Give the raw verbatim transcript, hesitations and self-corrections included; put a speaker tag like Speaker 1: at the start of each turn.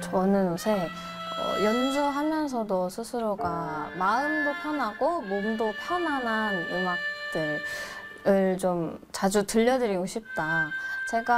Speaker 1: 저는 요새 어, 연주하면서도 스스로가 마음도 편하고 몸도 편안한 음악들을 좀 자주 들려드리고 싶다. 제가